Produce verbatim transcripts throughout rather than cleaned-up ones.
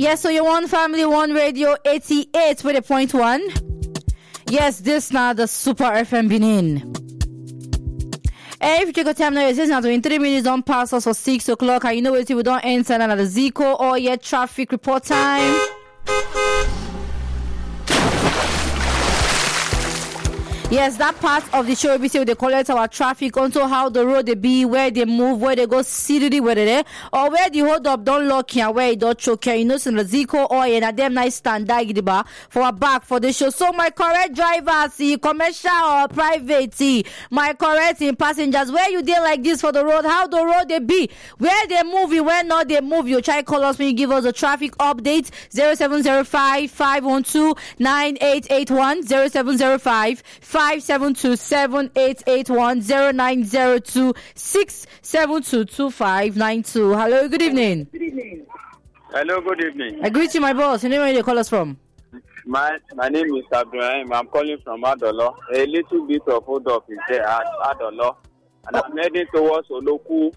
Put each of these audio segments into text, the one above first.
Yes, so you want Family One Radio eighty-eight with a point one. Yes, this now the Super F M Benin. Hey, if you check the time now, it's now twenty-three minutes on past us for six o'clock. And you know what? We don't enter another Zico or yet traffic report time. Yes, that part of the show we say they collect our traffic onto how the road they be, where they move, where they go city, where they there, or where the hold up don't lock here, where it don't choke here. You know, some Zico or and them nice standard for a back for the show. So my correct drivers, see commercial or private, see my correct in passengers, where you there like this for the road, how the road they be, where they move, you where not they move. You try call us when you give us a traffic update zero seven zero five five one two nine eight eight one zero seven zero five five seven two seven eight eight one zero nine zero two six seven two two five nine two. Hello, good evening. Good evening. Hello, good evening. I greet you, my boss. Your name, where you call us from? My my name is Abdulrahim. I'm calling from Adolo. A little bit of hold up is there at Adolo, and I'm heading towards Oloku.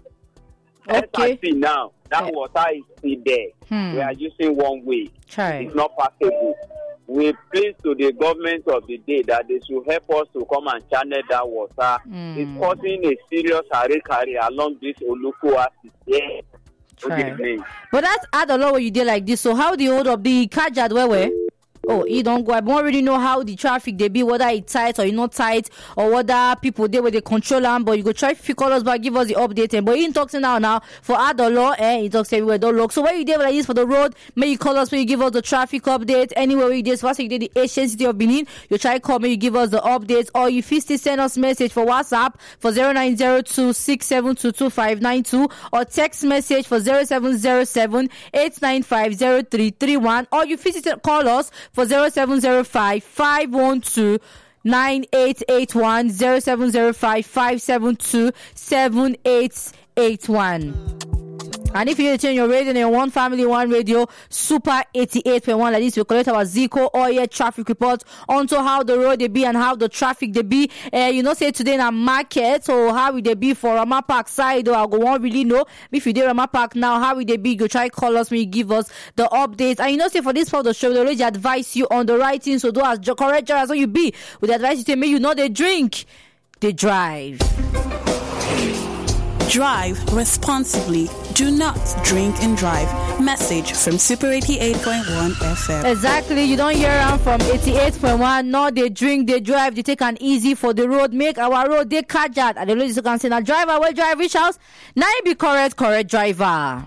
Okay. As I see now, that Eh. water is still there. Hmm. We are using one way. Try. It's not passable. We plead to the government of the day that they should help us to come and channel that water. Mm. It's causing a serious hurry along this Oluku axis. Yeah. Try. Good evening. But that's add a lot when you did like this. So how do you hold up the Kajad where where? Oh, you don't go. I don't really know how the traffic they be, whether it's tight or it's not tight, or whether people there where they control them. But you go try to call us back, give us the update. And but he talks now now for other law, eh? He talks everywhere don't look. So when you there like this for the road, may you call us when you give us the traffic update. Anywhere you there, so once you did the Asian City of Benin, you try call me, you give us the updates, or you first send us message for WhatsApp for zero nine zero two six seven two two five nine two, or text message for zero seven zero seven eight nine five zero three three one, or you first call us for zero seven zero five five one two nine eight eight one zero seven zero five five seven two seven eight eight one. And if you need to change your radio in One Family One Radio Super eighty-eight point one like this, we collect our Zico oil traffic report onto how the road they be and how the traffic they be. Uh, you know, say today in a market, so how will they be for Rama Park side, or I go on really know. If you do Rama Park now, how will they be? Go try call us when you give us the updates. And you know, say for this part of the show, they already advise you on the right thing, so do as correct as you be. With advice you to me, you know they drink, they drive. Drive responsibly. Do not drink and drive. Message from Super eighty-eight point one F M. Exactly. You don't hear around from eighty-eight point one. No, they drink, they drive, they take an easy for the road. Make our road, they catch that. And the ladies can say, now driver, will drive, which house? Now you be correct, correct driver.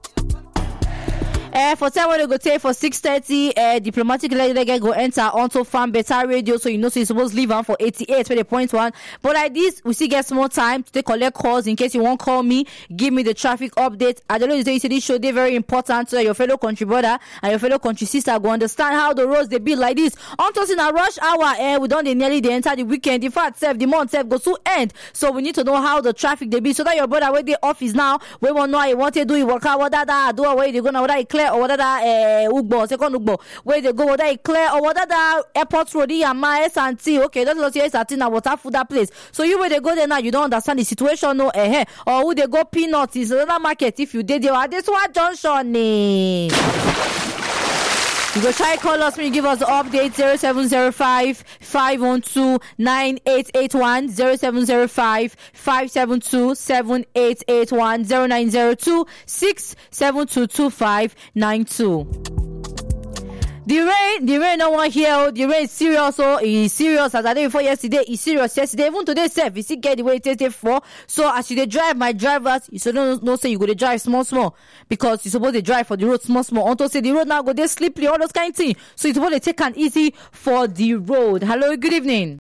Uh, for time when they go take for six thirty, uh, diplomatic leg go enter onto Farm Better Radio, so you know so you're supposed to leave on for eighty-eight for the point one. But like this, we still get some more time to take collect calls in case you won't call me. Give me the traffic update. I don't know, you say this show they very important so that your fellow country brother and your fellow country sister go understand how the roads they be like this. On to in a rush hour, eh, we don't they nearly they enter the weekend. In fact, self the month self goes to end. So we need to know how the traffic they be so that your brother where the office now, we won't know how you want to do it, work out what that do away they gonna whether it clear or whether that uh Ugbo, second Ugbo, where they go, whether it clear or whether that airport road and my S and T. Okay, don't let you S and T now water food that place. So you where they go there now, you don't understand the situation, no eh, or who they go peanuts is another market if you did there. This one Junction. Eh. You go try call us when you give us the update zero seven zero five five one two nine eight eight one zero seven zero five five seven two seven eight eight one zero nine zero two six seven two two five nine two. The rain, the rain no one here. The rain is serious, so it's serious. As I did before yesterday, it's serious yesterday. Even today, self, you still get the way it is for. So as you they drive, my drivers, you should not no say you go to drive small, small, because you supposed to drive for the road small, small. Until say the road now go there slippery, all those kind of things. So you supposed to take an easy for the road. Hello, good evening.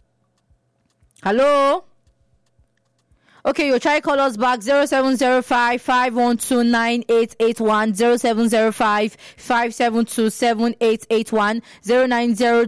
Hello. Okay, you try call us back zero seven zero five five one two nine eight eight one zero seven zero five five seven two seven eight eight one zero nine zero